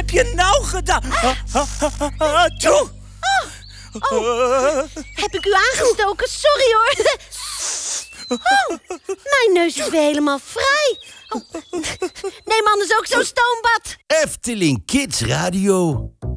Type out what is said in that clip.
heb je nou gedaan? Toe! Heb ik u aangestoken? Sorry hoor. Mijn neus is weer helemaal vrij. Neem anders ook zo'n stoombad. Efteling Kids Radio.